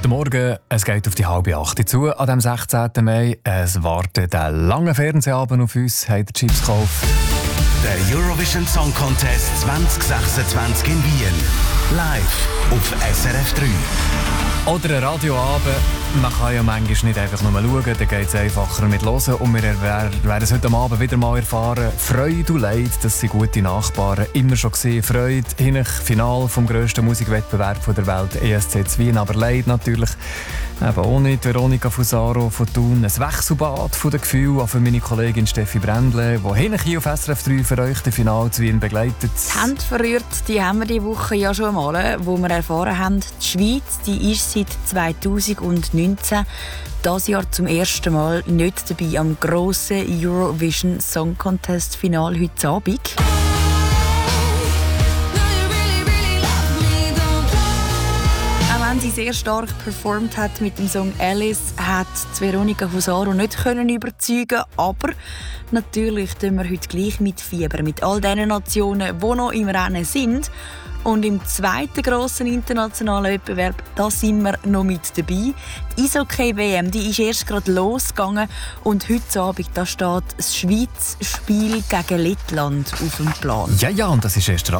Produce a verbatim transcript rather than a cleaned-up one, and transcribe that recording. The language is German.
Guten Morgen, es geht auf die halbe acht zu an dem sechzehnten Mai. Es wartet ein langer Fernsehabend auf uns, habt ihr Chips gekauft? Der Eurovision Song Contest zwanzig sechsundzwanzig in Wien. Live auf S R F drei. Oder ein Radioabend. Man kann ja manchmal nicht einfach nur schauen, dann geht es einfacher mit Hören. Und wir werden es heute Abend wieder mal erfahren. Freude und Leid, das sind gute Nachbarn. Immer schon gesehen. Freude, hinein Final vom grössten Musikwettbewerb der Welt, E S C Wien. Aber Leid natürlich eben auch nicht. Veronika Fusaro von Thun. Ein Wechselbad von den Gefühlen. Auch für meine Kollegin Steffi Brändle, die hinein hier auf S R F drei für euch das Finale zu Wien begleitet. Die Hände verrührt, die haben wir diese Woche ja schon mal, wo wir erfahren haben, die Schweiz die ist seit zweitausendneunzehn dieses Jahr zum ersten Mal nicht dabei am grossen Eurovision Song Contest Finale heute Abend. Auch wenn sie sehr stark performt hat mit dem Song «Alice», hat Veronika Fusaro nicht können überzeugen. Aber natürlich tun wir heute gleich mitfiebern mit all diesen Nationen, die noch im Rennen sind. Und im zweiten grossen internationalen Wettbewerb, da sind wir noch mit dabei. Die Eishockey-W M, die ist erst gerade losgegangen und heute Abend da steht das Schweiz-Spiel gegen Lettland auf dem Plan. Ja, ja, und das ist erst der